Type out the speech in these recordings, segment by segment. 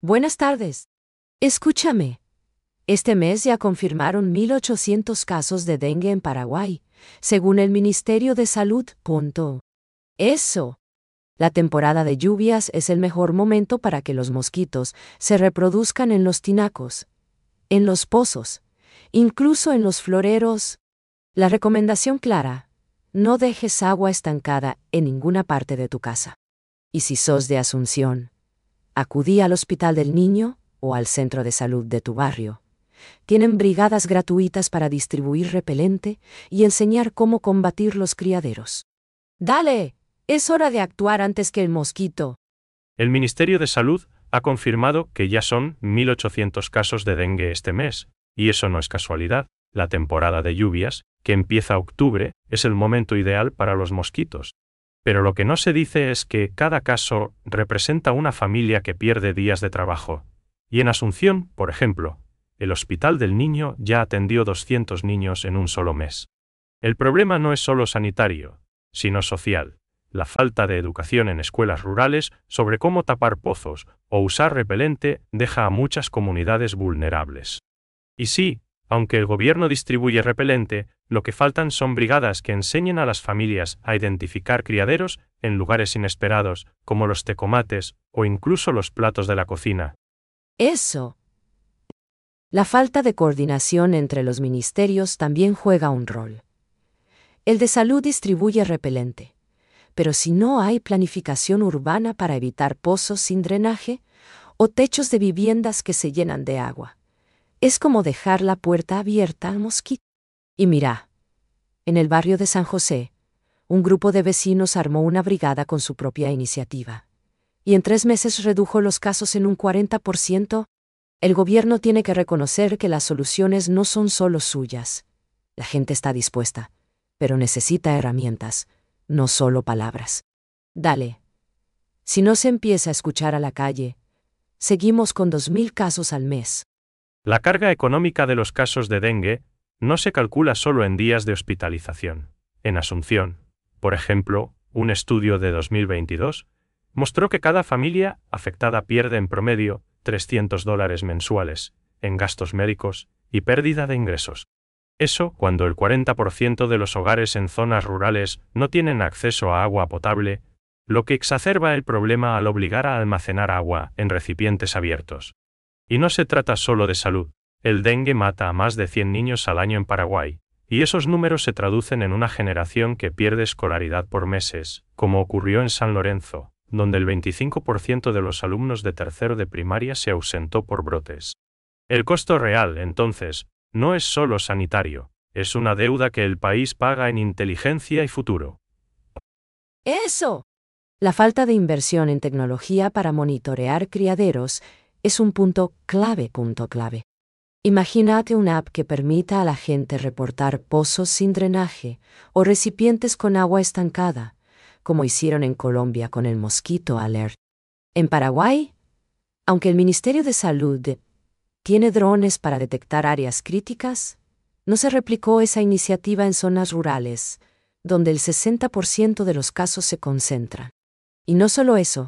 Buenas tardes. Escúchame. Este mes ya confirmaron 1.800 casos de dengue en Paraguay, según el Ministerio de Salud. Eso. La temporada de lluvias es el mejor momento para que los mosquitos se reproduzcan en los tinacos, en los pozos, incluso en los floreros. La recomendación clara: no dejes agua estancada en ninguna parte de tu casa. Y si sos de Asunción, acudí al Hospital del Niño o al centro de salud de tu barrio. Tienen brigadas gratuitas para distribuir repelente y enseñar cómo combatir los criaderos. ¡Dale! Es hora de actuar antes que el mosquito. El Ministerio de Salud ha confirmado que ya son 1.800 casos de dengue este mes, y eso no es casualidad. La temporada de lluvias, que empieza octubre, es el momento ideal para los mosquitos. Pero lo que no se dice es que cada caso representa una familia que pierde días de trabajo. Y en Asunción, por ejemplo, el Hospital del Niño ya atendió 200 niños en un solo mes. El problema no es solo sanitario, sino social. La falta de educación en escuelas rurales sobre cómo tapar pozos o usar repelente deja a muchas comunidades vulnerables. Y sí, aunque el gobierno distribuye repelente, lo que faltan son brigadas que enseñen a las familias a identificar criaderos en lugares inesperados, como los tecomates o incluso los platos de la cocina. Eso. La falta de coordinación entre los ministerios también juega un rol. El de salud distribuye repelente, pero si no hay planificación urbana para evitar pozos sin drenaje o techos de viviendas que se llenan de agua, es como dejar la puerta abierta al mosquito. Y mira, en el barrio de San José, un grupo de vecinos armó una brigada con su propia iniciativa. Y en 3 meses redujo los casos en un 40%. El gobierno tiene que reconocer que las soluciones no son solo suyas. La gente está dispuesta, pero necesita herramientas, no solo palabras. Dale. Si no se empieza a escuchar a la calle, seguimos con 2.000 casos al mes. La carga económica de los casos de dengue no se calcula solo en días de hospitalización. En Asunción, por ejemplo, un estudio de 2022 mostró que cada familia afectada pierde en promedio $300 mensuales en gastos médicos y pérdida de ingresos. Eso cuando el 40% de los hogares en zonas rurales no tienen acceso a agua potable, lo que exacerba el problema al obligar a almacenar agua en recipientes abiertos. Y no se trata solo de salud. El dengue mata a más de 100 niños al año en Paraguay, y esos números se traducen en una generación que pierde escolaridad por meses, como ocurrió en San Lorenzo, donde el 25% de los alumnos de tercero de primaria se ausentó por brotes. El costo real, entonces, no es solo sanitario, es una deuda que el país paga en inteligencia y futuro. ¡Eso! La falta de inversión en tecnología para monitorear criaderos es un punto clave. Imagínate una app que permita a la gente reportar pozos sin drenaje o recipientes con agua estancada, como hicieron en Colombia con el Mosquito Alert. En Paraguay, aunque el Ministerio de Salud tiene drones para detectar áreas críticas, no se replicó esa iniciativa en zonas rurales, donde el 60% de los casos se concentran. Y no solo eso.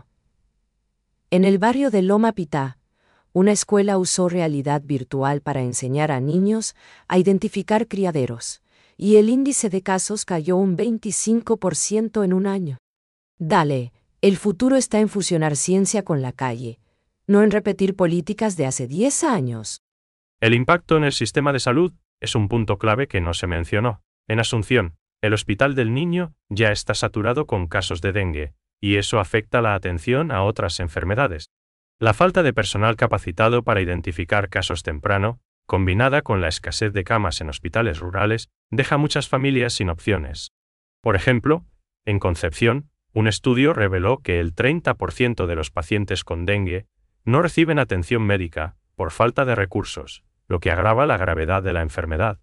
En el barrio de Loma Pitá, una escuela usó realidad virtual para enseñar a niños a identificar criaderos, y el índice de casos cayó un 25% en un año. Dale, el futuro está en fusionar ciencia con la calle, no en repetir políticas de hace 10 años. El impacto en el sistema de salud es un punto clave que no se mencionó. En Asunción, el Hospital del Niño ya está saturado con casos de dengue, y eso afecta la atención a otras enfermedades. La falta de personal capacitado para identificar casos temprano, combinada con la escasez de camas en hospitales rurales, deja muchas familias sin opciones. Por ejemplo, en Concepción, un estudio reveló que el 30% de los pacientes con dengue no reciben atención médica por falta de recursos, lo que agrava la gravedad de la enfermedad.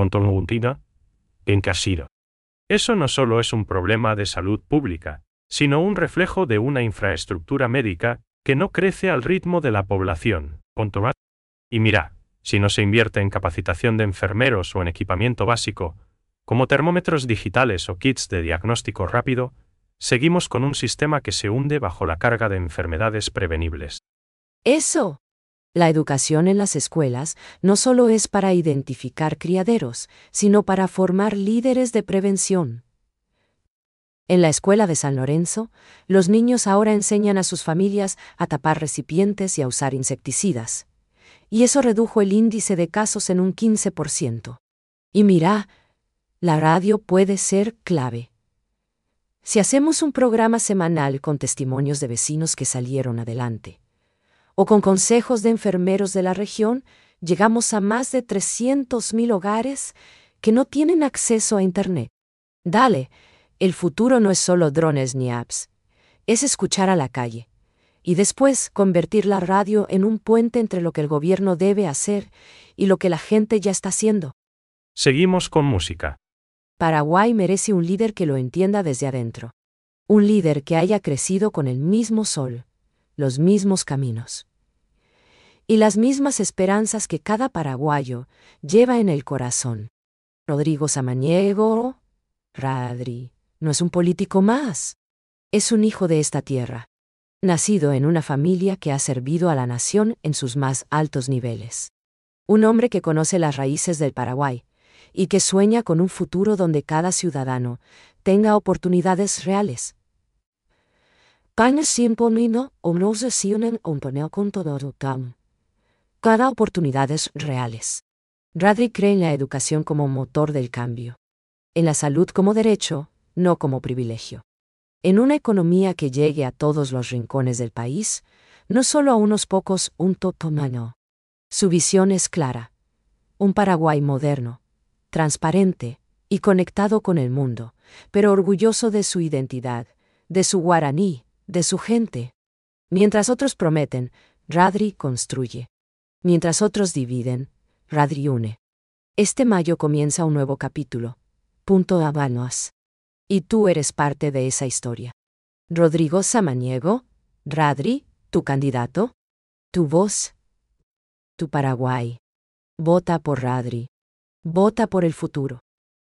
En Casiro. Eso no solo es un problema de salud pública, sino un reflejo de una infraestructura médica que no crece al ritmo de la población. Y mira, si no se invierte en capacitación de enfermeros o en equipamiento básico, como termómetros digitales o kits de diagnóstico rápido, seguimos con un sistema que se hunde bajo la carga de enfermedades prevenibles. Eso. La educación en las escuelas no solo es para identificar criaderos, sino para formar líderes de prevención. En la escuela de San Lorenzo, los niños ahora enseñan a sus familias a tapar recipientes y a usar insecticidas. Y eso redujo el índice de casos en un 15%. Y mira, la radio puede ser clave. Si hacemos un programa semanal con testimonios de vecinos que salieron adelante, o con consejos de enfermeros de la región, llegamos a más de 300.000 hogares que no tienen acceso a Internet. Dale, el futuro no es solo drones ni apps, es escuchar a la calle, y después convertir la radio en un puente entre lo que el gobierno debe hacer y lo que la gente ya está haciendo. Seguimos con música. Paraguay merece un líder que lo entienda desde adentro. Un líder que haya crecido con el mismo sol, los mismos caminos y las mismas esperanzas que cada paraguayo lleva en el corazón. Rodrigo Samaniego, Radri, no es un político más. Es un hijo de esta tierra, nacido en una familia que ha servido a la nación en sus más altos niveles. Un hombre que conoce las raíces del Paraguay y que sueña con un futuro donde cada ciudadano tenga oportunidades reales. Cada oportunidades reales. Radri cree en la educación como motor del cambio. En la salud como derecho, no como privilegio. En una economía que llegue a todos los rincones del país, no solo a unos pocos, un totomano. Su visión es clara. Un Paraguay moderno, transparente y conectado con el mundo, pero orgulloso de su identidad, de su guaraní, de su gente. Mientras otros prometen, Radri construye. Mientras otros dividen, Radri une. Este mayo comienza un nuevo capítulo. Punto Habanos. Y tú eres parte de esa historia. Rodrigo Samaniego, Radri, tu candidato, tu voz, tu Paraguay. Vota por Radri. Vota por el futuro.